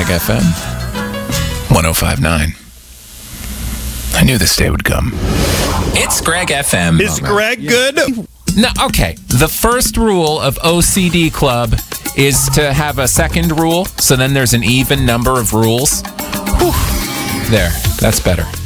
Greg FM 105.9. I knew this day would come. It's Greg FM. Is Greg good? No, okay. The first rule of OCD Club is to have a second rule, so then there's an even number of rules. Whew. There, that's better.